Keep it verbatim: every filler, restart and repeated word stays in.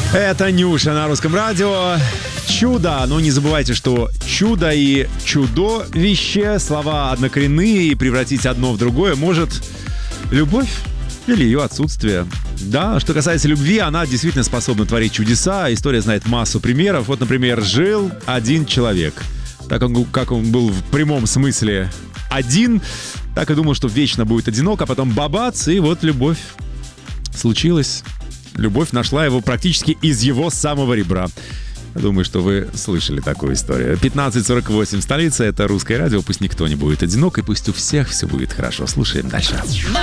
Это Нюша на русском радио. Чудо. Но не забывайте, что чудо и чудовище, слова однокоренные, и превратить одно в другое может любовь или ее отсутствие. Да, что касается любви, она действительно способна творить чудеса. История знает массу примеров. Вот, например, жил один человек. Так он, как он был в прямом смысле один, так и думал, что вечно будет одинок, а потом бабац, и вот любовь случилась. Любовь нашла его практически из его самого ребра. Думаю, что вы слышали такую историю. пятнадцать сорок восемь, столица, это Русское радио. Пусть никто не будет одинок, и пусть у всех все будет хорошо. Слушаем дальше.